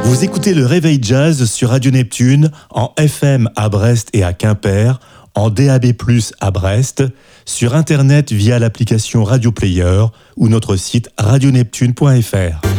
Vous écoutez le Réveil Jazz sur Radio Neptune, en FM à Brest et à Quimper, en DAB+, à Brest, sur Internet via l'application Radio Player ou notre site radioneptune.fr.